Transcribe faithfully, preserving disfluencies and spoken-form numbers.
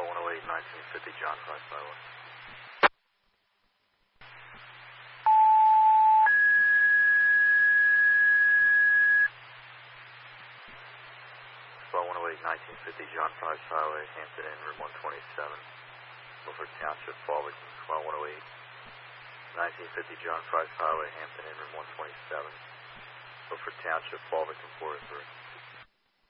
Swell one oh eight, nineteen fifty John Price Highway. Swell one oh eight, nineteen fifty John Price Highway, Hampton Inn, room one twenty-seven, Milford Township, Fullerton. Swell one oh eight, nineteen fifty John Price Highway, Hampton Inn, room one twenty-seven, Milford Township, Fullerton, four oh three.